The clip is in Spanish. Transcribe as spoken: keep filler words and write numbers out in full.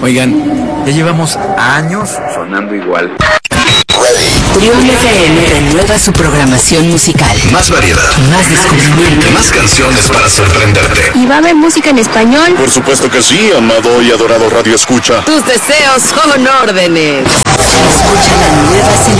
Oigan, ya llevamos años sonando igual. Trión F M renueva su programación musical. Más variedad, más descubrimiento, más canciones para sorprenderte. ¿Y va a haber música en español? Por supuesto que sí, amado y adorado Radio Escucha. Tus deseos son órdenes. Escucha la nueva selección